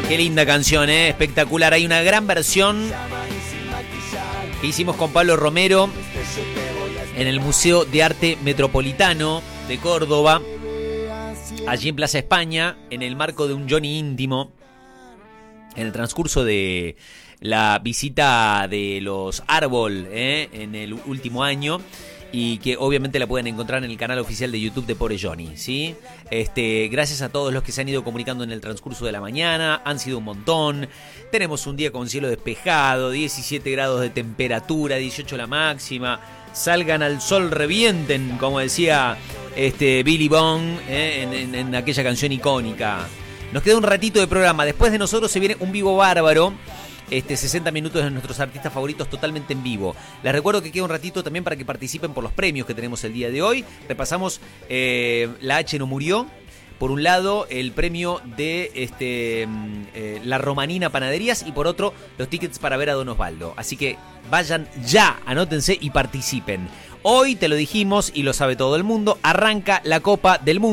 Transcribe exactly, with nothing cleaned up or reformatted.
Qué linda canción, ¿eh? Espectacular. Hay una gran versión que hicimos con Pablo Romero en el Museo de Arte Metropolitano de Córdoba, allí en Plaza España, en el marco de un Johnny íntimo, en el transcurso de la visita de los Árbol, ¿eh? En el último año. Y que obviamente la pueden encontrar en el canal oficial de YouTube de Pobre Johnny, ¿sí? Este, gracias a todos los que se han ido comunicando en el transcurso de la mañana, han sido un montón. Tenemos un día con cielo despejado, diecisiete grados de temperatura, dieciocho la máxima. Salgan al sol, revienten, como decía este Billy Bond, ¿eh? en, en, en aquella canción icónica. Nos queda un ratito de programa. Después de nosotros se viene un vivo bárbaro. Este, sesenta minutos de nuestros artistas favoritos totalmente en vivo. Les recuerdo que queda un ratito también para que participen por los premios que tenemos el día de hoy. Repasamos eh, La H no murió. Por un lado, el premio de este, eh, La Romanina Panaderías y por otro, los tickets para ver a Don Osvaldo. Así que vayan ya, anótense y participen. Hoy, te lo dijimos y lo sabe todo el mundo, arranca la Copa del Mundo.